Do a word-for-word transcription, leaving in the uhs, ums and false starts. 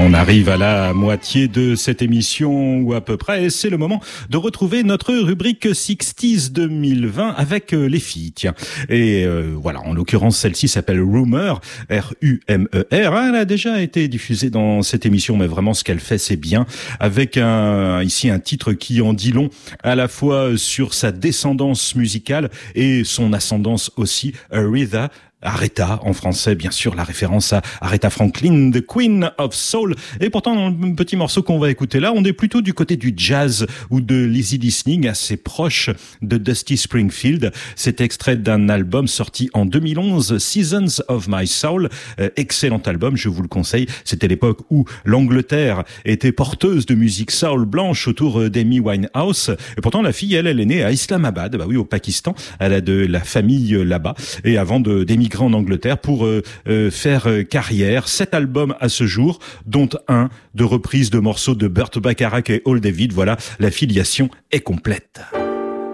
On arrive à la moitié de cette émission, ou à peu près, et c'est le moment de retrouver notre rubrique sixties deux mille vingt avec euh, les filles, tiens. Et euh, voilà, en l'occurrence, celle-ci s'appelle Rumor, R U M E R. Elle a déjà été diffusée dans cette émission, mais vraiment, ce qu'elle fait, c'est bien, avec un ici un titre qui en dit long, à la fois sur sa descendance musicale et son ascendance aussi, Aretha. Aretha, en français, bien sûr, la référence à Aretha Franklin, The Queen of Soul. Et pourtant, dans le petit morceau qu'on va écouter là, on est plutôt du côté du jazz ou de l'easy listening, assez proche de Dusty Springfield. C'est extrait d'un album sorti en deux mille onze, Seasons of My Soul. Euh, excellent album, je vous le conseille. C'était l'époque où l'Angleterre était porteuse de musique soul blanche autour d'Amy Winehouse. Et pourtant, la fille, elle, elle est née à Islamabad, bah oui, au Pakistan. Elle a de la famille là-bas. Et avant de d'émigrer en Angleterre pour euh, euh, faire euh, carrière. Sept albums à ce jour, dont un de reprise de morceaux de Burt Bacharach et Hal David. Voilà, la filiation est complète.